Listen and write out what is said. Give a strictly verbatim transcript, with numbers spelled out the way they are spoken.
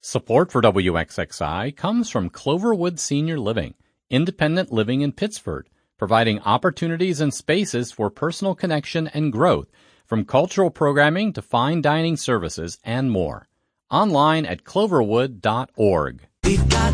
Support for W X X I comes from Cloverwood Senior Living, independent living in Pittsford, providing opportunities and spaces for personal connection and growth, from cultural programming to fine dining services and more. Online at cloverwood dot org.